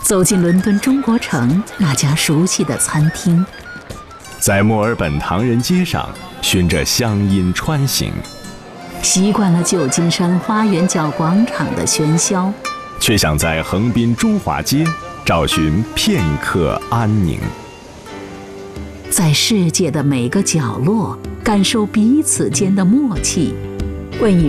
走进伦敦中国城那家熟悉的餐厅， 在墨尔本唐人街上循着乡音穿行， 习惯了旧金山花园角广场的喧嚣， 却想在横滨中华街找寻片刻安宁。 在世界的每个角落感受彼此间的默契，为你